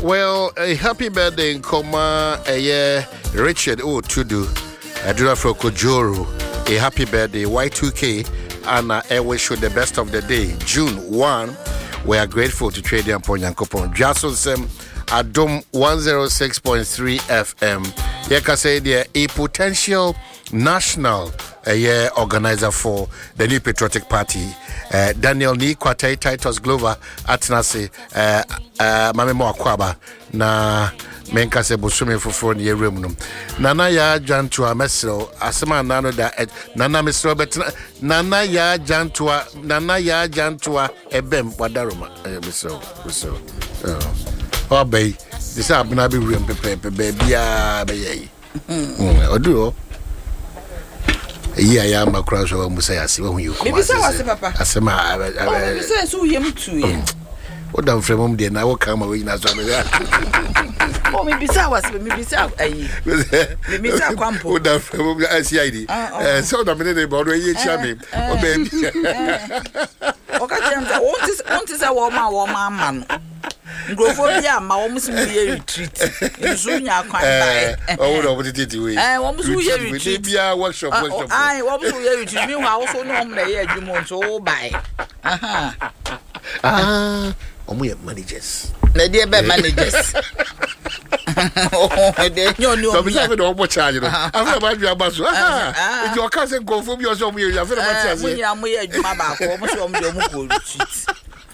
Well, a happy birthday in Koma, Richard Tudu, Adura Frokojoro, a happy birthday, Y2K, and I wish you the best of the day. June 1, we are grateful to trade and Ponyankopon. Jason Sem, Adom 106.3 FM. Yeka say there a potential national organizer for the new patriotic party. Daniel Ni Kwatei Titus Glover Atnase Mame Mo Akwaba na menka se bosume foforo ne yewrem no nana ya jantua mesro asema nano da nana mesro betina nana ya jantua ebem wadaroma mesro obey this abna be wrem pepe bia be yi odu iya ya makura so musa ya se hu yuko bibi sa wase papa asema bibi sa so yem tu ye odam fremom de na wo kama we nyina so me oh bibi sa wase bibi sa ayi bibi sa kwampo odam fremom CID so odam ne de bodo ye chia me o baby o ka chemza won't say wo ma man Grofo bia ma wo musu ye retreat nzu nya kwan bai oh no but titi we wo musu ye retreat bia workshop ai wo musu ye retreat mi wa wo so no mo na ye adwumo nso wo bai omo ye managers na dey be managers de nyoni o bi say do omo charge no after ba dua baso if your cousin grofo bi o so omo ye after ba ti ase mo ya mo ye adwuma ba ko mo so omo de omo ko retreat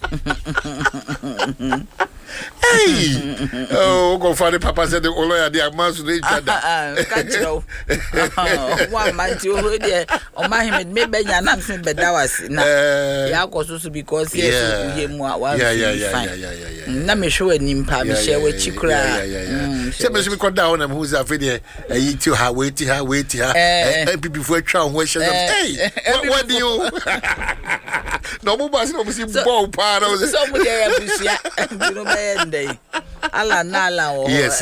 hey oh go find papa said the lawyer dey amass to each other catch you one man ti o dey o ma him me benya na me beda wase na ya koso because yes we mu wa na me show anim pa me share we chikura se me me koda on am who's afed dey yi ti ha wait people for try on we hey what do you no mo ba se no mo si ball pa no so mo dey abusia you know ala nala o yes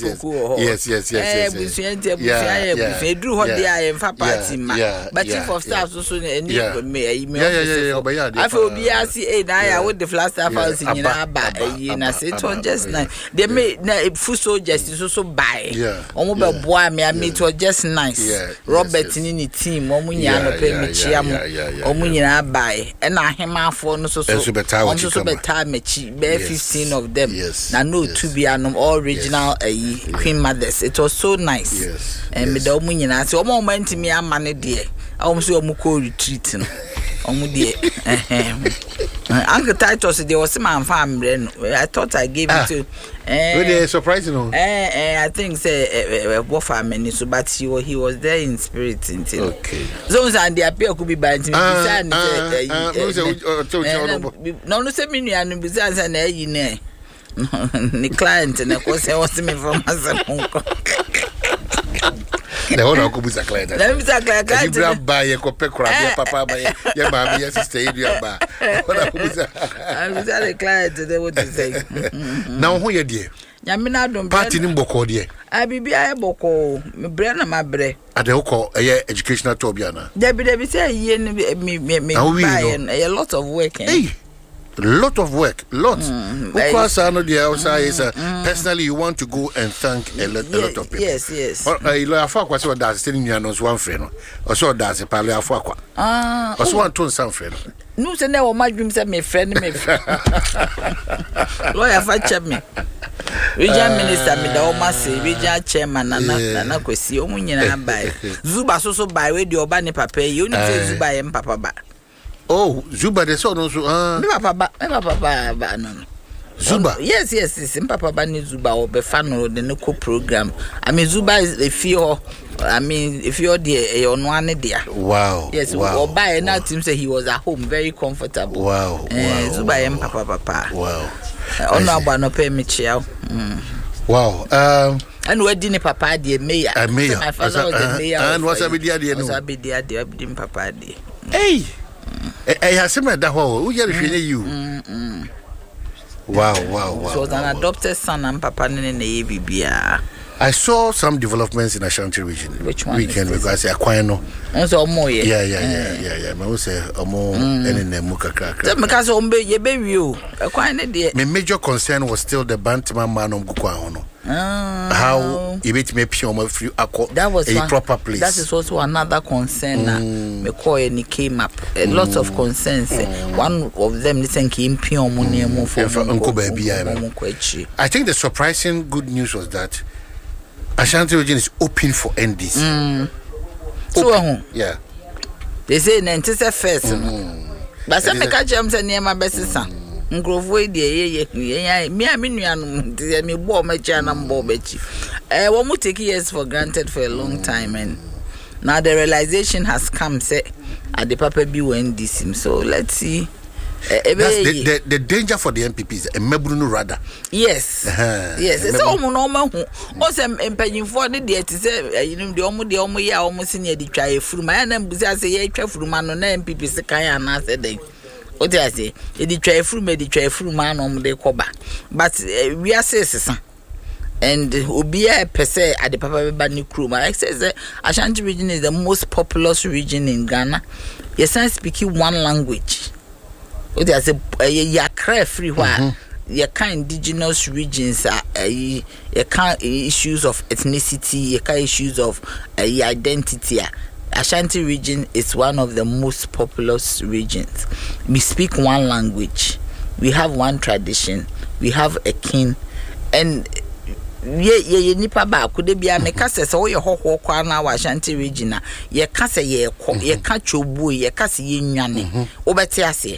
busia dru ho dia ye mfa party ma but chief of staff so ni me afi obi asi na ya with the flash staff house nyina ba na say to just nice they me na full soldiers so buy omo be boa me am to just nice Robert ni team omo nya no pe me chia mo omo nyina buy e na ahemafo no so beta mechi be 15 of them na no to be an all original queen mothers. It was so nice and me the omo nyina say omo moment me amane de omo so omo ko retreat no omo de Uncle Titus they was man family no I thought I gave it to really surprising no I think say what family so but he was there in spirit until okay so and the appear could be by me say no say me nua no be say na yi na the client na ko say was me from Asamonko the one ko busa client let me say client you buy your pekura your papa buy your mama your sister you ba one ko busa I was the client they what to say now who you there nyame na dom party ni mboko there abibi aye boko me bre na mabre ade ko educational tour bia na debi say ye me buy a lot of work lot of work because I know the outside is personally you want to go and thank a lot of people yes you afa kwa so that still you know one friend or so that's pale afa kwa or so one ton some friend no say na o ma dwum say me friend lawyer fa check me regional minister me da o ma say regional chairman na kwesi o mu nyina bai zuba so bai we de oba ne papa yi oni say zuba ye papa ba oh Zuba de so no so me papa ba no Zuba yes papa ba ni Zuba o be fa no de no co program I mean Zuba is a fear I mean if you're there you no ane there wow yes o buy na team say he was at home very comfortable wow Zuba yem papa wow ono agba no pe me chia wow and we didn't papa de mayor my father was the mayor and what's up with the idea no what's up with the idea didn't papa de hey hasema da ho wo yare hwene you wow so an adopted son and papa ne ye bibia I saw some developments in Ashanti region. Which one? Weekend because Aquino. Also more. Yeah. I say omo any muka crack. Because ye baby you. Aquino my major concern was still the Bantam man on Gukwahono. How it may pure free that was a proper place. That is also another concern. McCoy came up. A lot of concerns. One of them came pure money for Uncle Baby. I think the surprising good news was that Ashanti region is open for NDC. So, yeah. They say 91st. But some make a jump near my best son. Grove de me nuanum me bo me chana mbo bechi one more take years for granted for a long time, and now the realization has come say at the papa be when this him. So let's see. The danger for the MPP is a mebrunu rather. Yes. Yes. It's all normal. Also, empaying for the dear to say, you know, the omo ya almost in the try through my name. I say, yeah, try through man on MPP Sekaya and I said, what I say, it try through man on the coba. But we are saying, and Ubia per se at the Papa Bani crew. I says that Ashanti region is the most populous region in Ghana. Yes, I speak one language. What I say, you free where you can indigenous regions are you can issues of ethnicity, you can issues of identity. Ashanti region is one of the most populous regions. We speak one language, we have one tradition, we have a king, and ye nipa ba could be a mekase so ye ho kwa na Ashanti region na ye kase ye ka chobu ye kase ye nwane obete ase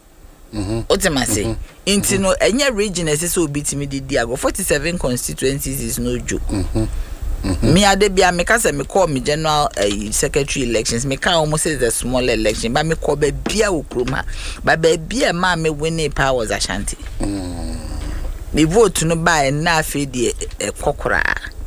otemase inti no enye region ese so obitimi didi ago 47 constituencies is no joke. Me ade bia me kase me call me general secretary elections me can almost say the small election but me call be bia okroma but be bia ma me winning powers Ashanti. The vote no buy na fedi kokora.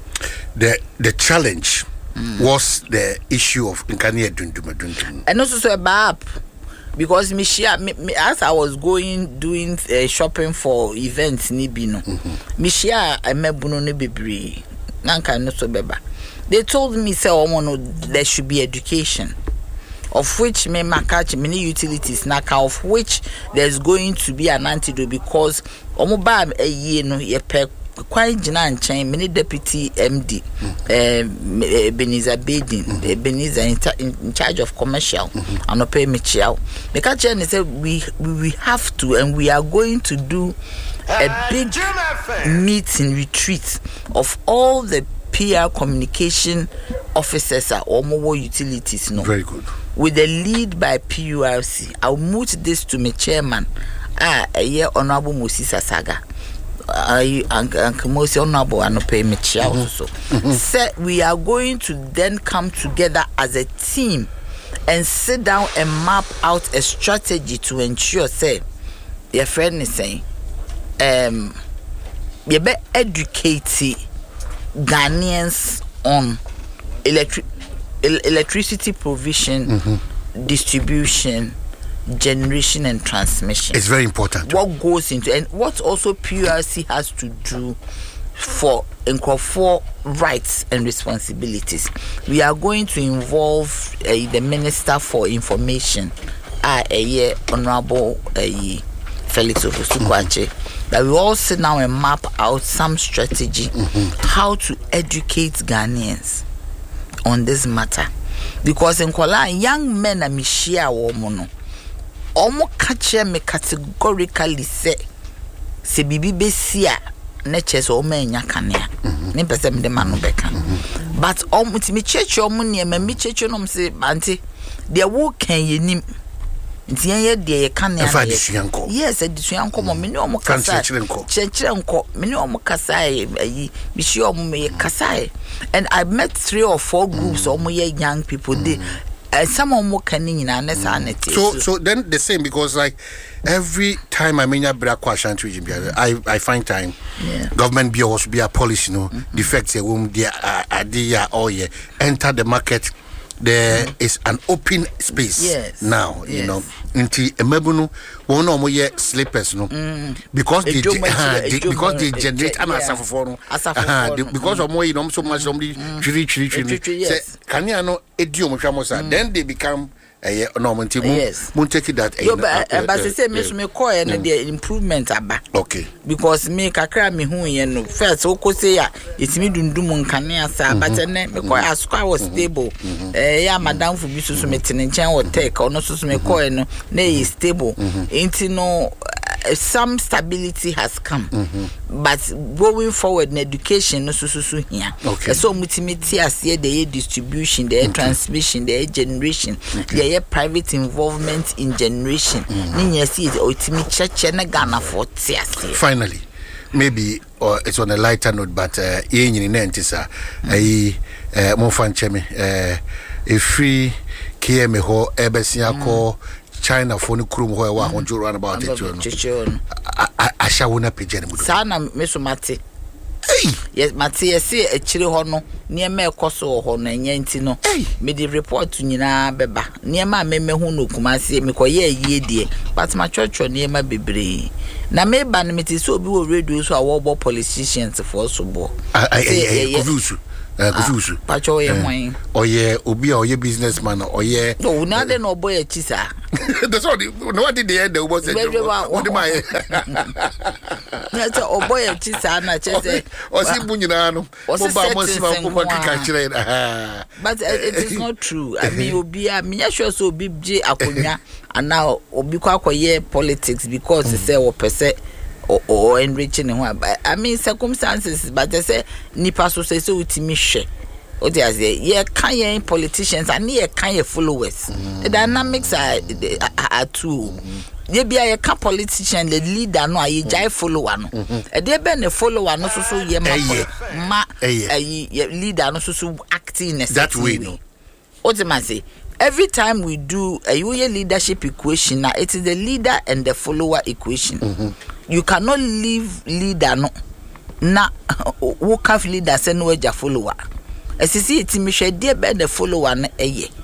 The challenge was the issue of Nkania Dundum. And also so up because me share as I was doing shopping for events ni bino. Me share mebuno ne bebre. Nanka no so beba. They told me say there should be education, of which me catch many utilities naka, of which there's going to be an antidote because omoba a year no ye pe quite jinan chain many deputy MD Beniza Badin Beniza in charge of commercial and pay me chiao. The catch and say we have to, and we are going to do a big meeting retreat of all the PR communication officers or mobile utilities. No, very good. With the lead by PURC, I'll move this to my chairman. A year honorable Moses Saga. Uncle Moses honorable and pay me also. Said we are going to then come together as a team and sit down and map out a strategy to ensure, say, your friend is saying, you be educate Ghanaians on electricity provision, distribution, generation and transmission. It's very important. What goes into, and what also PURC has to do for rights and responsibilities. We are going to involve the Minister for Information, Honorable Felix Ofosu-Kwakye, that we all sit down and map out some strategy how to educate Ghanaians on this matter. Because in Kola, young men are mishia womono. Omo kache me categorically say bibi besia neches o me nya kanea. Ne pese me de manu beka. But omo ti me cheche omo ne me cheche no se anti de wo kan yenim. Nti ye de ye kanea. Yes, edisuanko mo me ne omo kasa. Chechirenko me ne omo kasa yi me shi omo me kasa. And I met 3 or 4 groups omo ye young people dey. Some of more can in an so then the same, because like every time I mean Ashanti region, I find time government be also be a policy, defects a womb, the idea or enter the market, there is an open space now, you know. Until Emebunu won't know more slippers, no, because they generate an asafo because of more, you know, so much somebody can you know idiom chamosa, then they become normal team. Won't take it that but they say me call and the improvement aba. Okay. Because me kakra me hu yen no first oko say ya it's me dundum nkane asa but me call as was stable. Ya madam for bisu so metene nchen wo take ono so me call no na is stable. Ain't no some stability has come. But going forward in education no so here. Okay. So multimity as the distribution, the transmission, the generation, the private involvement in generation. Finally, maybe it's on a lighter note, but free KM ho ebesia China for no krum ho wa honjo run about it. Asha wona pejene mudo. Sana mesomate. Yes, Matthew, say a chili hono near me coso or nanti no. Me the report to Nina Beba. Near my meme who no kumasi, me ye dear, but my church or near my baby. Na me ban me so be reduce our war politicians for so bo. Kufusu. Pacho ye mwen. Oye obi oye businessman oye. No, na de no boy chisa. That's what no what did they the was say. What am I? That's a boy chisa na chese. O si bunyina no. Mo ba mo si ma ko kika kire. But it is not true. I mean obi a me sure so obi je akonwa and now obi kwa akoye politics because say o pese or enriching one. I mean circumstances, but they say nipa so say so utimi hwe. O dey say ye kan politicians and ye kan followers. The dynamics are too. Ye be a kan politician the leader no aye jai follower no. E dey be ne follower no so ye ma leader no so acting that way no. O dey say every time we do a leadership equation now it is the leader and the follower equation. You cannot leave leader no na who can leader say no eja follower. As you see it me share dey be the follower na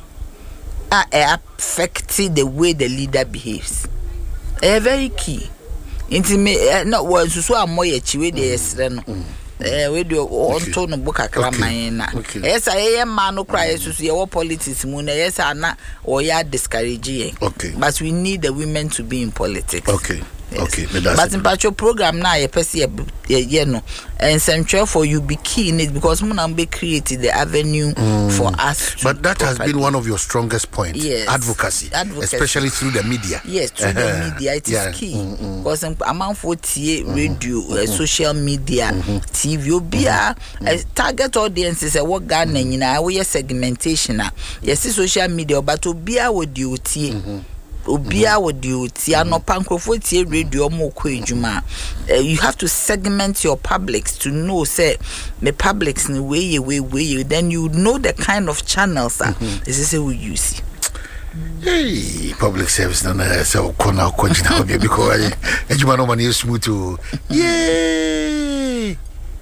affect the way the leader behaves. Very key. Inti me no was so amoye chiwe dey esre no. We do onto no book aklaman na. Yes I man no cry susu ye politics mu na yes na or ya discourage. Okay. But we need the women to be in politics. Okay. Yes. Okay, but in patcho program now you person no and central for you be key in it because Munambe created the avenue for us to but that has been one of your strongest points. Yes. Advocacy especially through the media. Yes, through the media it is key because amount for radio social media TV obia target audiences e work Ghana nyina we segmentation yes social media but obia wo di otie obia wo di otie no pankrofo tie radio mo ko ejuma. You have to segment your publics to know say the publics in way then you know the kind of channels that this is we use. Hey, public service no so kona ko jina obi because ejuma no man is smooth to yay.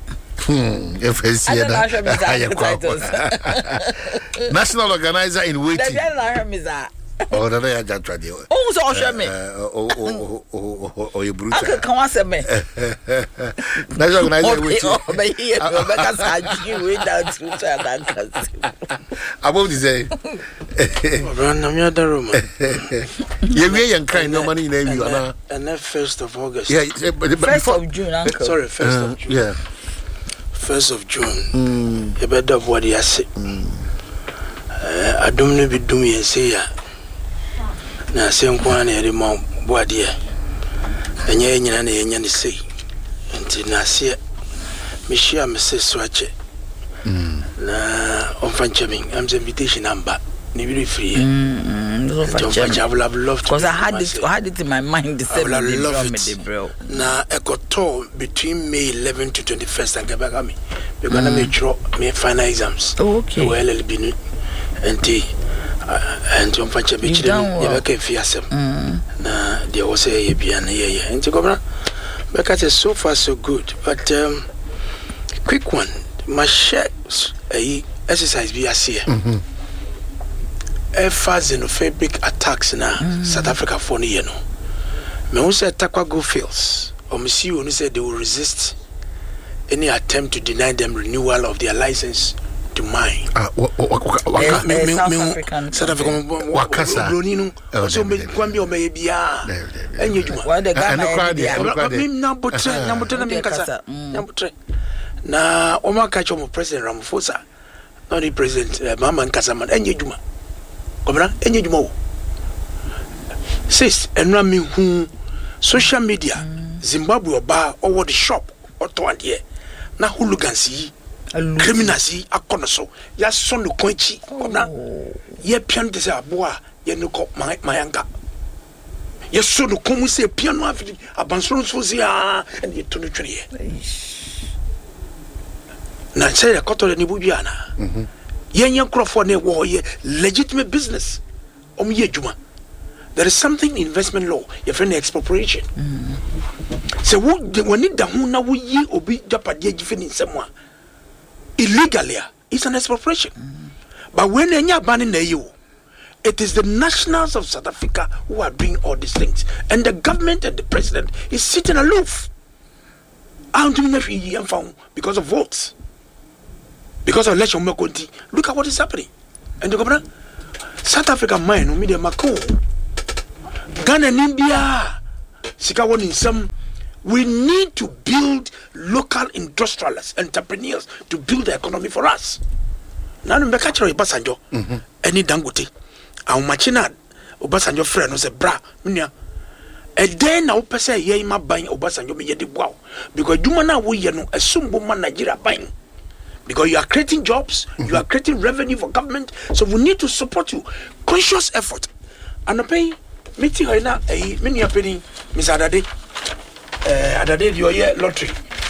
FSC National Organizer in Waiting. Oh, that I just tried. Oh, so show me. Oh, you brutal. I can answer me. National Organizer Waiting. Oh, but here, because I you without to that. I'm going to say, run a other room. You may and kind no money in you, and then 1st of August. Yeah, but 1st of June, uncle. Sorry, 1st of June. Yeah. 1st of June. A bed of what you say. I don't know if you say ya. Na same one ere mo boade enye nyina na yenya ne sei enti na se me share me se swache na onfanchemi am invitation number ni be free I would love to because I had it in my mind the same bro na ekoto between May 11 to 21st and gaba me because na me draw me final exams okay well LLB enti and on fache be chire ye be ka fiasem na they will say ye bia na ye enti governor because it's so far so good but quick one my share exercise be as here xenophobic attacks na South Africa for no no. Me who said Takwa Goldfields or Monsieur who said they will resist any attempt to deny them renewal of their license to mine. South African Wakasa. So me kwambi omebia. Enye juma. Na oma kacho mo President Ramaphosa. No the President Mama Nkasaman enye juma. Komra enye juma wo. Sis enra mi hu social media Zimbabwe oba over the shop oto ade na hooligans yi criminals yi akono so ya so no kwanchi komra ye piano de se aboa ye no ko mayanga ye so no komu se piano afidi abansoro so se a and ye to no twere na say ya koto ni budua na ye nya krofo na wo ye legitimate business ye juma. There is something in investment law, your friend expropriation. So when it down now we ye obi japadi gifin someone illegally, it's an expropriation. But when you're banning the EU, it is the nationals of South Africa who are doing all these things, and the government and the president is sitting aloof. I'm doing that because of votes, because of election. Look at what is happening, and the governor, South Africa mine, no media Macron. Ghana and India, we need to build local industrialists, entrepreneurs to build the economy for us. Now, I'm catch Obasanjo, any Dangote, and Machinad, Obasanjo friend was a bra, Minia. And then now, per se, ye ma buying Obasanjo, me yet wow, because you man, we assume woman Nigeria buying. Because you are creating jobs, you are creating revenue for government, so we need to support you. Conscious effort. And I pay. Meeting her now, many are penny, Miss Adade. Adade, your year lottery.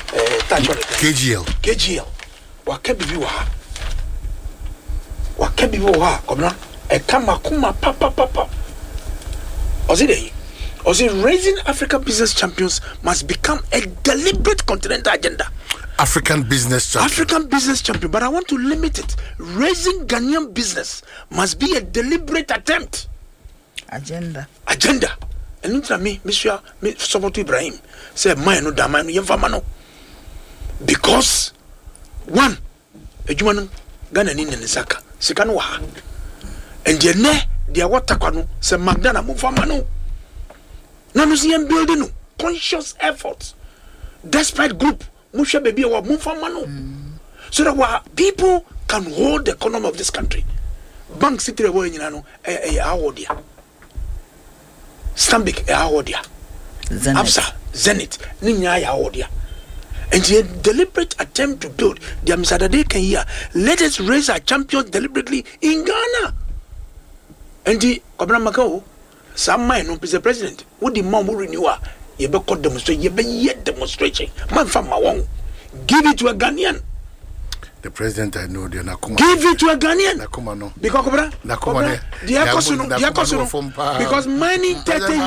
KGL. What can be wa? What can be wa? Come on. A kamakuma papa. Ozzy raising African business champions must become a deliberate continental agenda. African business champion. But I want to limit it. Raising Ghanaian business must be a deliberate attempt. Agenda. And into me, Monsieur Sobotu Ibrahim said, "My no damano yemfamano." Because one, a Jumano Ghana in the Saka, Sikanwa, and Jene, dear Watakwano, said Magdana Mufamano. Nanusian building conscious efforts, despite group, Musha baby or Mufamano, so that people can hold the economy of this country. Bank City away in Awodia. Stambik Awodia, Absa, Zenith, Ninya Awodia, and the deliberate attempt to build the Amisadade can hear. Let us raise our champions deliberately in Ghana. And the Kobramako, some man who is the president, would the mom will renew her. You be called demonstration, you be yet demonstration. Man from Mawong, give it to a Ghanaian. The president I know, Nakuma. Give it to a Ghanaian. Nakuma no. Because because mining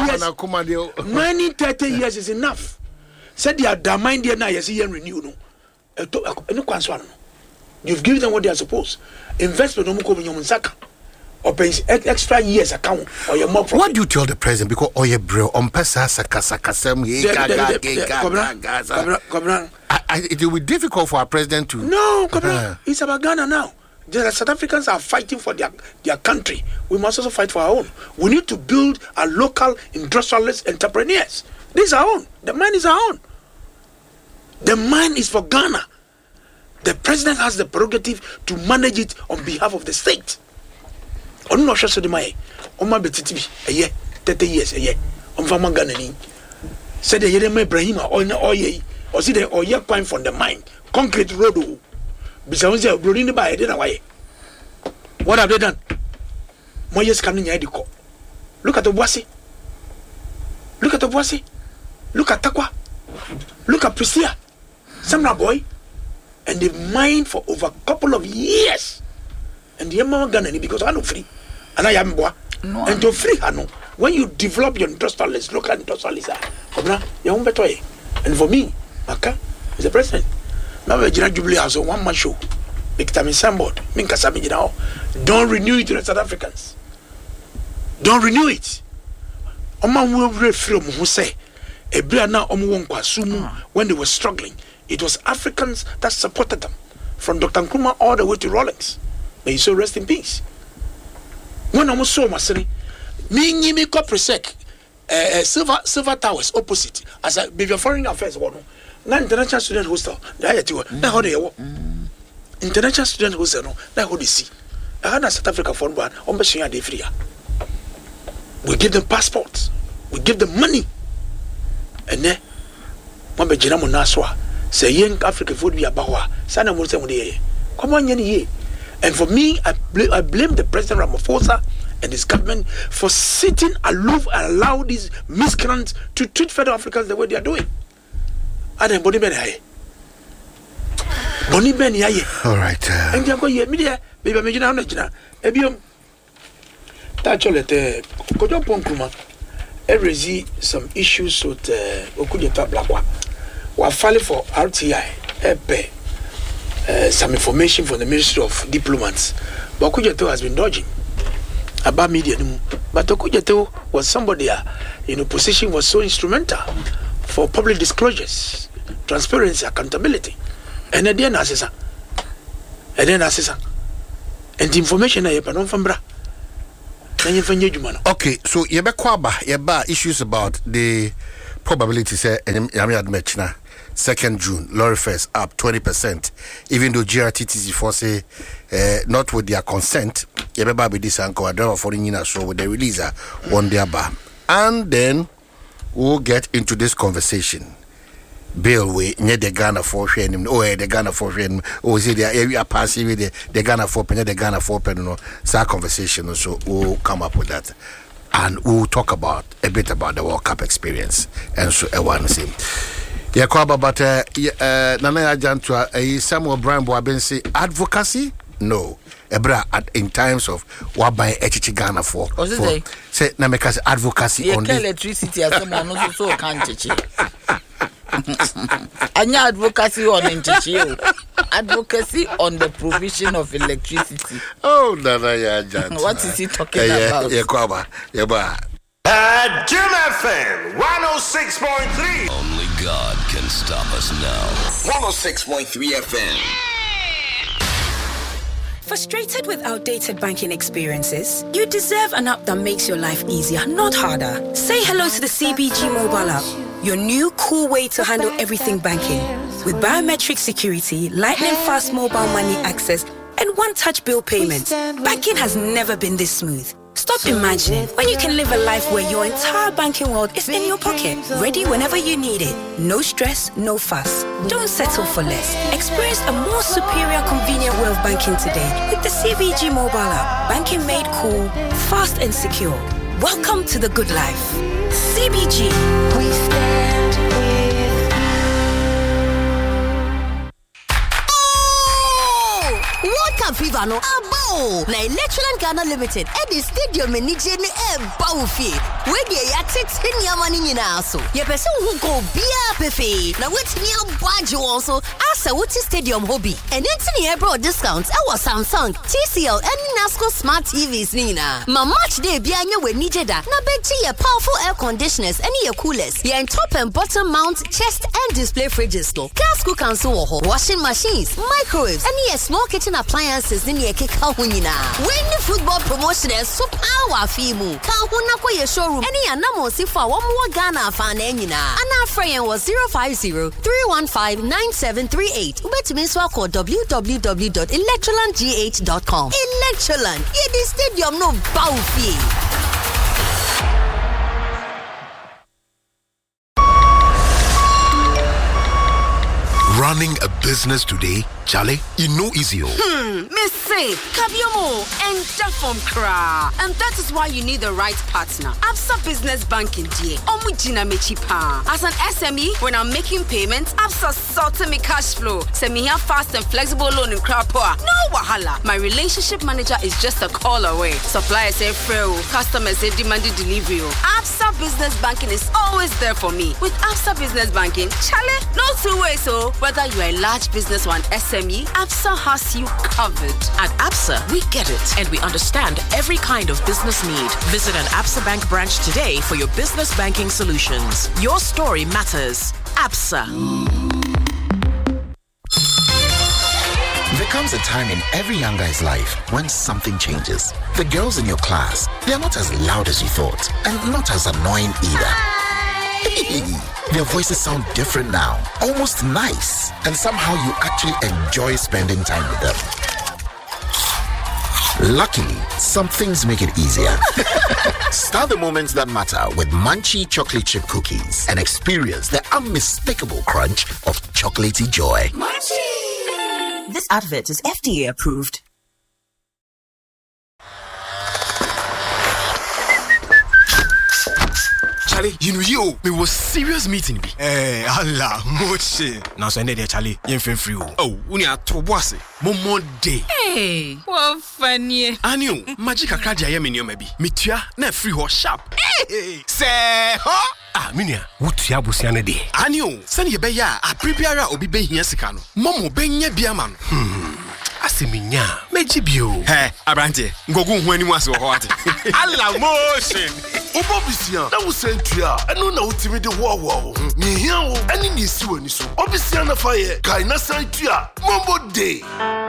30 years is enough. Said they are damned there now. You see and renew no. You've given them what they are supposed. Investment no more in Saka. Or pay extra years account or your more. What do you tell the president? Because oh yeah, bro, on pesa sakasakasem it will be difficult for our president to. No, it's about Ghana now. The South Africans are fighting for their country. We must also fight for our own. We need to build a local industrialist entrepreneurs. This is our own. The mine is our own. The mine is for Ghana. The president has the prerogative to manage it on behalf of the state. On no share the money. On my betitibi a year, 30 years a year. On Fama Ghanani. Said the Yerema Brahima or ye. Or see the or year point from the mine. Concrete road. Besides, they are blowing by it away. What have they done? More years coming here. Look at the Boissy. Look at Takwa. Look at Prisia. Samra boy. And they've mined for over a couple of years. And the Yamma Ghanani because I know free. And I am boy. And to free Hano. When you develop your industrialists, local industrialists, you're on better way. And for me, Maka is the president. Now we Jubilee has a one-man show. Don't renew it to the South Africans. Don't renew it. Oma will from who say Ebriana Omwonkwa Sumu when they were struggling. It was Africans that supported them. From Dr. Nkrumah all the way to Rawlings. May you so rest in peace. When I saw Masini, me Copresec, Silver Towers opposite. As I be foreign affairs one. Now international student hostel. Now how they work. International student hostel no. Now how they see. I had a South Africa phone one. They free. We give them passports. We give them money. And then, when we get them on Naswa, say young African food be about Sana Musa Mude. Come on, Yenny. And for me, I blame the President Ramaphosa and his government for sitting aloof and allow these miscreants to treat fellow Africans the way they are doing. And Bonnie Ben Haye. Bonnie Ben Haye. All right. And you go here, media, baby, I'm not Jina. Ebium. Tacholete, Kojo Ponkuma, every some issues with Okudeta Blakwa. We're filing for RTI, some information from the Ministry of Diplomats. But Okujeto has been dodging about media. But Okujeto was somebody in opposition, was so instrumental for public disclosures, transparency, accountability. And then assessor. And the information I have from Bra. Okay, so yeba issues about the probability say Yami 2nd June, lorry fares up 20%, even though GRTTC for say not with their consent, yeba be this anchor driver for the so with the releaser on their bar. And then we'll get into this conversation. Bill we near the Ghana for him, the Ghana for him, is it the area passing with the Ghana for penny, the Ghana for penny, no, conversation, so we'll come up with that. And we'll talk about a bit about the World Cup experience. And so I want to say, yeah, but Nana Jantua, Samuel Brian Boabensi advocacy? No. Ebra in times of what by Ghana for. Say Nameka's advocacy on electricity as someone also can't Anya advocacy on advocacy on the provision of electricity. Oh, Nana Jan. What is he talking about? Jim FM 106.3. Only God can stop us now. 106.3 FM. Frustrated with outdated banking experiences? You deserve an app that makes your life easier, not harder. Say hello to the CBG mobile app, your new cool way to handle everything banking. With biometric security, lightning fast mobile money access, and one-touch bill payments, banking has never been this smooth. Stop imagining when you can live a life where your entire banking world is in your pocket, ready whenever you need it. No stress, no fuss. Don't settle for less. Experience a more superior, convenient way of banking today with the CBG mobile app. Banking made cool, fast and secure. Welcome to the good life. CBG. We stand with you. World Cup fever no abo. Na Electroland Ghana Limited at the stadium in Nigeria Baufi. Where the Yatex in Yamani Naso. Ye person who go Bia Pefe. Now what's near Bajo also as a Wuti Stadium hobby. And it's near broad discounts. Our Samsung, TCL, and Nasco Smart TVs Nina. Ma match day Bianya with Nijeda. Na Betty a powerful air conditioners and your coolers. Ye and top and bottom mount chest and display fridges. Gas cook and so washing machines, microwaves, and ye small kitchen appliances in your kick out when the football promotion is so power fimu. Kahuna kwa your showroom. Any anamo si for one more Ghana fan enina. Anna Freyan was 050-315-9738. Ubet means call www.electrolandgh.com. Electroland. Yeah, the stadium no baufi. Running a business today, Charlie, you know easy. Miss say, Kabiomo and from Kra. And that is why you need the right partner. Absa Business Banking DA. Omujina Mechipa. As an SME, when I'm making payments, Absa sorting me cash flow. Send me here fast and flexible loan in Krapoa. No wahala. My relationship manager is just a call away. Suppliers say free, customers say demanded delivery. Absa Business Banking is always there for me. With Absa Business Banking, Charlie, no two ways. So whether you're a large business or an SME, SME, Absa has you covered. At Absa, we get it, and we understand every kind of business need. Visit an Absa Bank branch today for your business banking solutions. Your story matters. Absa. There comes a time in every young guy's life when something changes. The girls in your class, they are not as loud as you thought, and not as annoying either. Their voices sound different now, almost nice, and somehow you actually enjoy spending time with them. Luckily, some things make it easier. Start the moments that matter with Munchie chocolate chip cookies and experience the unmistakable crunch of chocolatey joy. Munchie! This advert is FDA approved. Charlie, you know you, we was serious meeting be. Allah, moche. Now so there Charlie, you feel free. Oh, unia to boss. Momo day. Hey, what funny. Aniu, magic akradia ye me maybe. Mitua na free ho sharp. Hey, say ho. Ah, minia, wutua busiane de. Aniu, send ye be ya, a prepare obi be hia sika no. Momo be nya bia ma no. Asiminya, meji bio. Hey, abrante, ngogu hu animu ase ho ate. Allah motion. Obobisia, na wo sentua, eno na utimi de wo. Ni hia wo, ani ni si wani so. Obisia na fa ye, kai na sentua, Mombo day.